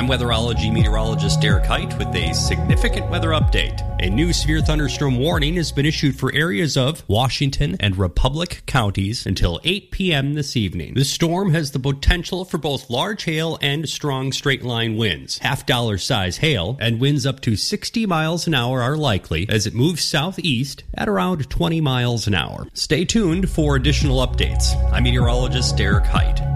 I'm weatherology meteorologist Derek Height with a significant weather update. A new severe thunderstorm warning has been issued for areas of Washington and Republic counties until 8 p.m. this evening. The storm has the potential for both large hail and strong straight-line winds. $half size hail and winds up to 60 miles an hour are likely as it moves southeast at around 20 miles an hour. Stay tuned for additional updates. I'm meteorologist Derek Height.